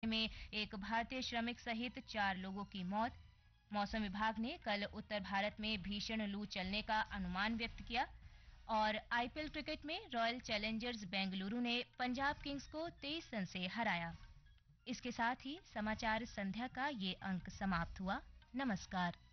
में एक भारतीय श्रमिक सहित 4 लोगों की मौत। मौसम विभाग ने कल उत्तर भारत में भीषण लू चलने का अनुमान व्यक्त किया। और आईपीएल क्रिकेट में रॉयल चैलेंजर्स बेंगलुरु ने पंजाब किंग्स को 23 रन से हराया। इसके साथ ही समाचार संध्या का ये अंक समाप्त हुआ। नमस्कार।